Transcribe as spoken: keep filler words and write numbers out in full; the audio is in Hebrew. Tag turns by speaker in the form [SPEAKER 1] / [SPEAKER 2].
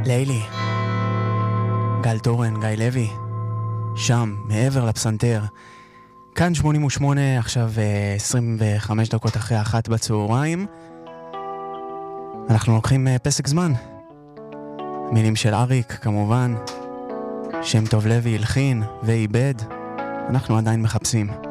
[SPEAKER 1] לילי, גל תורן, גיא לוי, שם, מעבר לפסנתר. כאן שמונים ושמונה, עכשיו עשרים וחמש דקות אחרי אחת בצהריים. אנחנו לוקחים פסק זמן. מילים של אריק, כמובן. שם טוב לוי הלחין ואיבד. אנחנו עדיין מחפשים.